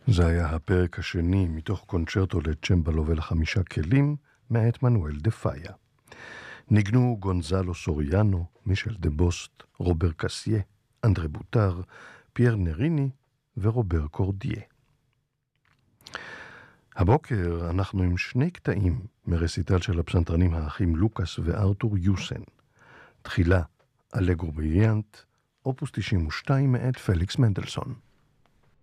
זה היה הפרק השני מתוך קונצ'רטו לצ'מבלו ולחמישה כלים, מאת מנואל דה פאיה. ניגנו גונזלו סוריאנו, מישל דה בוסט, רובר קסיה, אנדרה בוטר, פייר נריני ורובר קורדיה. הבוקר אנחנו עם שני קטעים מרסיטל של הפסנתרנים האחים לוקאס וארתור יוסן. תחילה אלגרו בריליאנט, אופוס 92 מאת פליקס מנדלסון.